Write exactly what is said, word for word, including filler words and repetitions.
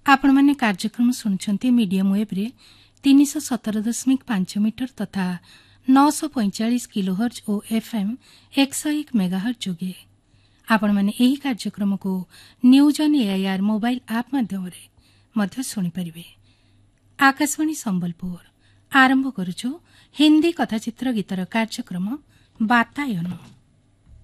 आपण मैंने कार्यक्रम शुणुंट मीडियम वेब्रे तीन सौ सतर दशमिक पांच मीटर तथा नौ सौ पैंचाश किलोहर्ज और एफएम एक सौ एक मेगाहर्ज जोगे आपण मैंने यही कार्यक्रम को news on AIR mobile app माध्यम शुणी पारे। आकाशवाणी संबलपुर आरंभ करुचो हिंदी कथाचित्र गीतर कार्यक्रम बातायन।